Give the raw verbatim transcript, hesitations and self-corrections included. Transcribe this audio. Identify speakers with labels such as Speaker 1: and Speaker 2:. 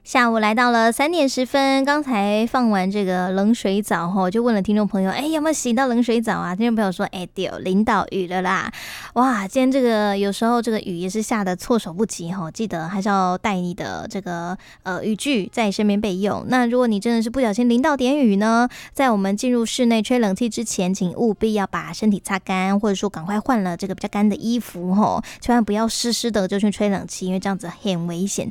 Speaker 1: 下午来到了三点十分，刚才放完这个冷水澡吼，就问了听众朋友，哎，有没有洗到冷水澡啊？听众朋友说，哎，对，淋到雨了啦！哇，今天这个有时候这个雨也是下得措手不及吼，记得还是要带你的这个呃雨具在身边备用。那如果你真的是不小心淋到点雨呢，在我们进入室内吹冷气之前，请务必要把身体擦干，或者说赶快换了这个比较干的衣服吼，千万不要湿湿的就去吹冷气，因为这样子很危险。